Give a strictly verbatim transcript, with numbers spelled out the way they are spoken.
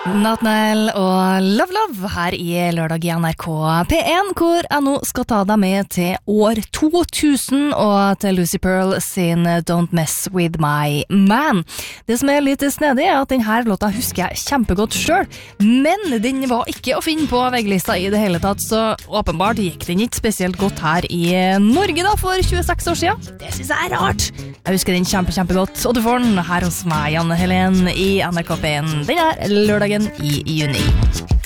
Nathaniel og Love Love her i lørdag i N R K P en, hvor jeg nå skal ta deg med til år to tusen og til Lucy Pearl sin Don't Mess With My Man. Det som er litt snedig er at denne låta husker jeg kjempegodt selv, men den var ikke å finne på vegglista i det hele tatt, så åpenbart gikk den ikke spesielt godt her i Norge da for tjueseks år siden. Det synes jeg er rart. Jeg husker den kjempe, kjempegodt, og du får den her hos meg, Janne Helen, i N R K P en. Den er lørdagen i juni.